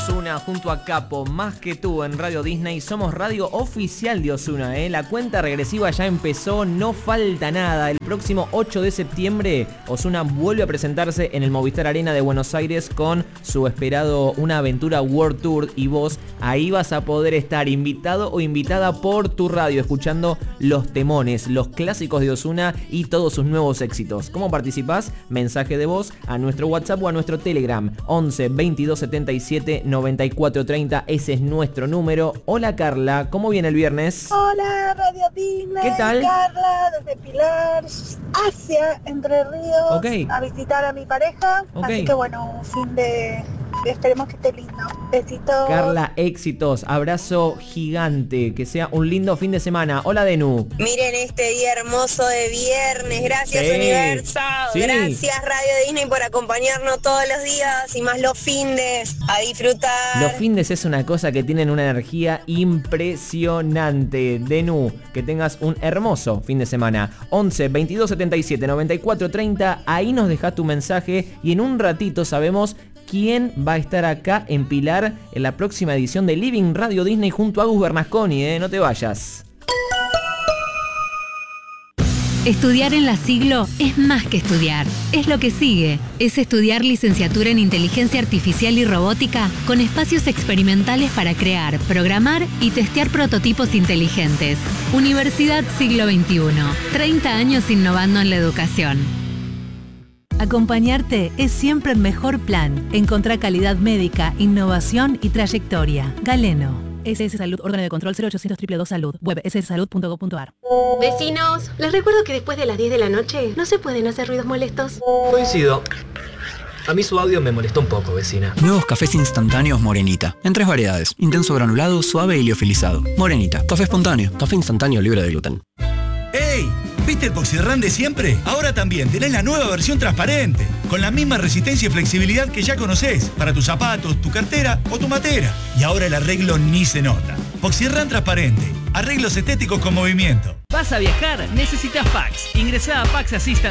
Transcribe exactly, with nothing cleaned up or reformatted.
Ozuna junto a Capo, Más que tú en Radio Disney. Somos radio oficial de Ozuna, ¿eh? La cuenta regresiva ya empezó, no falta nada. El próximo ocho de septiembre, Ozuna vuelve a presentarse en el Movistar Arena de Buenos Aires con su esperado Una Aventura World Tour. Y vos ahí vas a poder estar invitado o invitada por tu radio, escuchando los temones, los clásicos de Ozuna y todos sus nuevos éxitos. ¿Cómo participás? Mensaje de voz a nuestro WhatsApp o a nuestro Telegram. once veintidós setenta y siete noventa y cuatro treinta, ese es nuestro número. Hola Carla, ¿cómo viene el viernes? Hola Radio Disney. ¿Qué tal? Carla, desde Pilar, hacia Entre Ríos, okay. a visitar a mi pareja. Okay. Así que bueno, un fin de... esperemos que esté lindo. Besitos. Carla, éxitos, abrazo gigante, que sea un lindo fin de semana. Hola Denu. Miren este día hermoso de viernes, gracias Sí. Universo, Sí. gracias Radio Disney por acompañarnos todos los días y más los findes, a disfrutar. Los findes es una cosa que tienen una energía impresionante. Denu, que tengas un hermoso fin de semana. once veintidós setenta y siete noventa y cuatro treinta, ahí nos dejas tu mensaje y en un ratito sabemos quién va a estar acá en Pilar en la próxima edición de Living Radio Disney junto a Agus Bernasconi, ¿eh? No te vayas. Estudiar en la Siglo es más que estudiar, es lo que sigue. Es estudiar licenciatura en Inteligencia Artificial y Robótica con espacios experimentales para crear, programar y testear prototipos inteligentes. Universidad Siglo veintiuno, treinta años innovando en la educación. Acompañarte es siempre el mejor plan. Encontrá calidad médica, innovación y trayectoria. Galeno. S S Salud, órgano de control cero ochocientos dos dos dos Salud. Web ese ese salud punto com punto a r. Vecinos, les recuerdo que después de las diez de la noche no se pueden hacer ruidos molestos. Coincido. A mí su audio me molestó un poco, vecina. Nuevos cafés instantáneos Morenita. En tres variedades. Intenso granulado, suave y liofilizado. Morenita. Café espontáneo. Café instantáneo libre de gluten. ¡Ey! ¿Viste el Poxirrán de siempre? Ahora también tenés la nueva versión transparente, con la misma resistencia y flexibilidad que ya conocés, para tus zapatos, tu cartera o tu matera. Y ahora el arreglo ni se nota. Poxirrán transparente, arreglos estéticos con movimiento. ¿Vas a viajar? Necesitas Pax. Ingresá a pax assistant